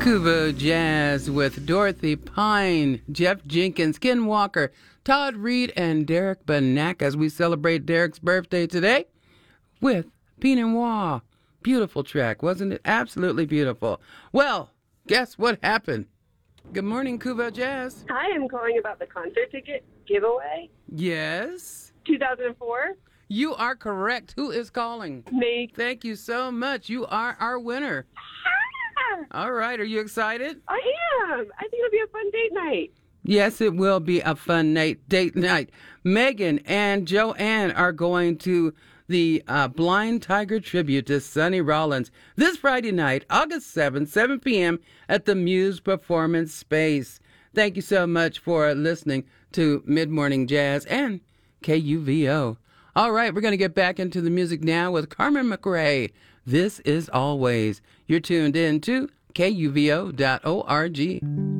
Kubo Jazz with Dorothy Pine, Jeff Jenkins, Ken Walker, Todd Reed, and Derek Benak as we celebrate Derek's birthday today with Pinot Noir. Beautiful track, wasn't it? Absolutely beautiful. Well, guess what happened? Good morning, Kubo Jazz. Hi, I'm calling about the concert ticket giveaway. Yes? 2004. You are correct. Who is calling? Me. Thank you so much. You are our winner. All right. Are you excited? I am. I think it'll be a fun date night. Yes, it will be a fun date night. Megan and Joanne are going to the Blind Tiger tribute to Sonny Rollins this Friday night, August 7th, 7 p.m. at the Muse Performance Space. Thank you so much for listening to Mid-Morning Jazz and KUVO. All right, we're going to get back into the music now with Carmen McRae. This is Always. You're tuned in to KUVO.org.